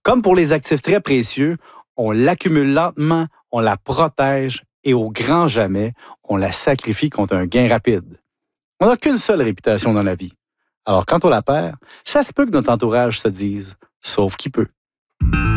Comme pour les actifs très précieux, on l'accumule lentement, on la protège et au grand jamais, on la sacrifie contre un gain rapide. On n'a qu'une seule réputation dans la vie. Alors quand on la perd, ça se peut que notre entourage se dise « sauf qui peut ».